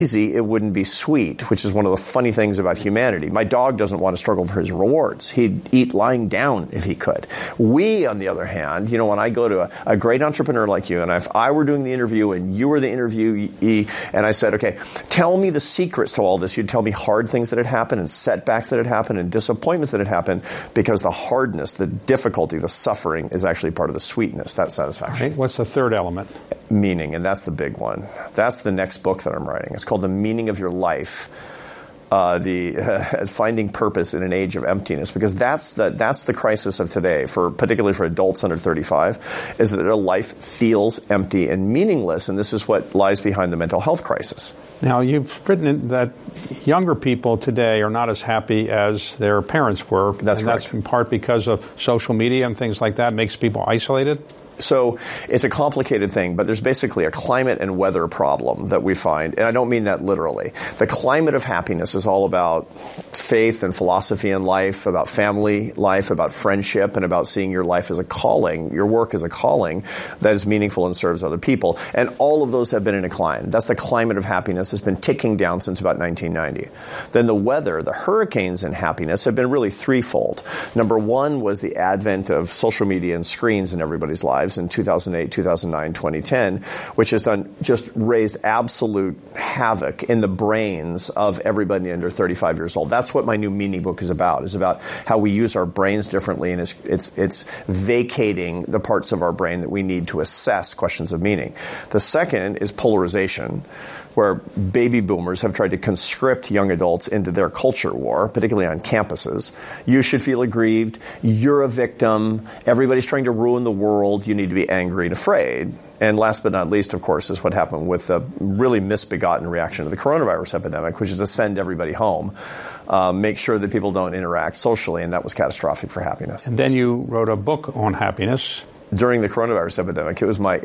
easy, it wouldn't be sweet, which is one of the funny things about humanity. My dog doesn't want to struggle for his rewards. He'd eat lying down if he could. We, on the other hand, when I go to a great entrepreneur like you, and if I were doing the interview and you were the interviewee, and I said, okay, tell me the secrets to all this, you'd tell me hard things that had happened and setbacks that had happened and disappointments that had happened, because the hardness, the difficulty, the suffering is actually part of the sweetness, that satisfaction. Right. What's the third element? Meaning, and that's the big one. That's the next book that I'm writing. It's called The Meaning of Your Life. Finding purpose in an age of emptiness, because that's the crisis of today, particularly for adults under 35, is that their life feels empty and meaningless, and this is what lies behind the mental health crisis. Now, you've written that younger people today are not as happy as their parents were. That's correct. That's in part because of social media and things like that makes people isolated. So it's a complicated thing, but there's basically a climate and weather problem that we find, and I don't mean that literally. The climate of happiness is all about faith and philosophy in life, about family life, about friendship, and about seeing your life as a calling, your work as a calling that is meaningful and serves other people. And all of those have been in decline. That's the climate of happiness that's been ticking down since about 1990. Then the weather, the hurricanes in happiness have been really threefold. Number one was the advent of social media and screens in everybody's lives in 2008, 2009, 2010, which has just raised absolute havoc in the brains of everybody under 35 years old. That's what my new Meaning book is about how we use our brains differently, and it's vacating the parts of our brain that we need to assess questions of meaning. The second is polarization, where baby boomers have tried to conscript young adults into their culture war, particularly on campuses. You should feel aggrieved. You're a victim. Everybody's trying to ruin the world. You need to be angry and afraid. And last but not least, of course, is what happened with the really misbegotten reaction to the coronavirus epidemic, which is to send everybody home, make sure that people don't interact socially, and that was catastrophic for happiness. And then you wrote a book on happiness. During the coronavirus epidemic, it was my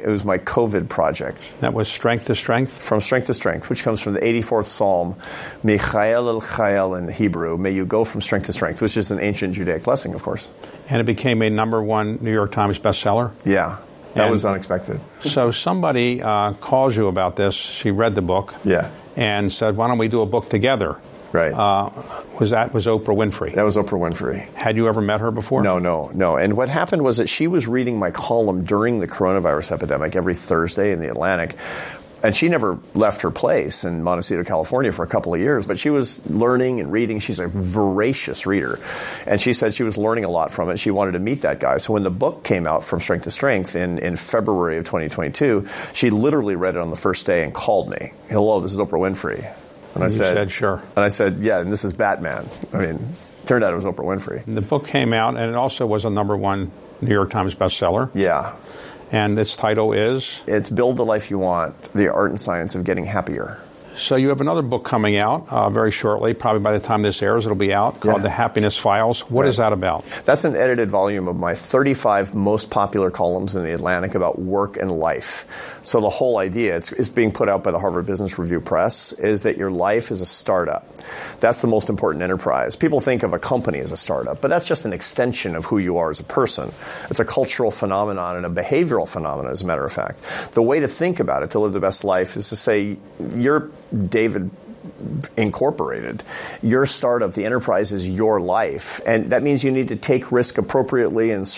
COVID project. That was Strength to Strength? From Strength to Strength, which comes from the 84th Psalm, Michael el Chayal in Hebrew, may you go from strength to strength, which is an ancient Judaic blessing, of course. And it became a #1 New York Times bestseller? Yeah, that was unexpected. So somebody calls you about this, she read the book, and said, why don't we do a book together? Right. Was Oprah Winfrey? That was Oprah Winfrey. Had you ever met her before? No. And what happened was that she was reading my column during the coronavirus epidemic every Thursday in the Atlantic. And she never left her place in Montecito, California for a couple of years, but she was learning and reading. She's a voracious reader. And she said she was learning a lot from it. She wanted to meet that guy. So when the book came out, From Strength to Strength, in February of 2022, she literally read it on the first day and called me. Hello, this is Oprah Winfrey. And I said, sure. And I said, yeah, and this is Batman. I mean, turned out it was Oprah Winfrey. The book came out, and it also was a #1 New York Times bestseller. Yeah. And its title is? It's Build the Life You Want, The Art and Science of Getting Happier. So you have another book coming out very shortly. Probably by the time this airs, it'll be out, called The Happiness Files. What is that about? That's an edited volume of my 35 most popular columns in the Atlantic about work and life. So the whole idea, it's being put out by the Harvard Business Review Press, is that your life is a startup. That's the most important enterprise. People think of a company as a startup, but that's just an extension of who you are as a person. It's a cultural phenomenon and a behavioral phenomenon, as a matter of fact. The way to think about it, to live the best life, is to say, you're David Incorporated. Your startup, the enterprise, is your life. And that means you need to take risk appropriately and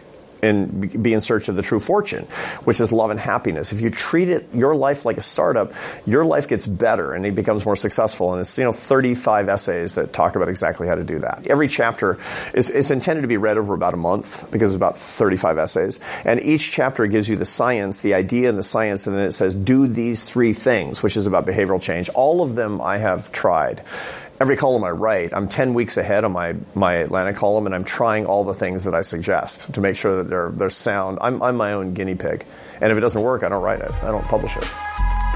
be in search of the true fortune, which is love and happiness. If you treat your life like a startup, your life gets better and it becomes more successful. And it's 35 essays that talk about exactly how to do that. Every chapter is intended to be read over about a month because it's about 35 essays. And each chapter gives you the science, the idea and the science, and then it says, do these 3 things, which is about behavioral change. All of them I have tried. Every column I write, I'm 10 weeks ahead on my Atlantic column, and I'm trying all the things that I suggest to make sure that they're sound. I'm my own guinea pig. And if it doesn't work, I don't write it. I don't publish it.